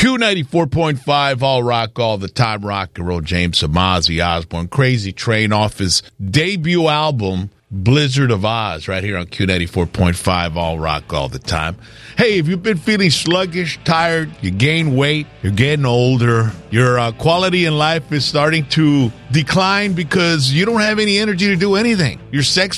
Q94.5, all rock, all the time, rock and roll. James Ozzy Osbourne, Crazy Train, off his debut album, Blizzard of Oz, right here on Q94.5, all rock, all the time. Hey, if you've been feeling sluggish, tired, you gain weight, you're getting older, your quality in life is starting to decline because you don't have any energy to do anything. Your sex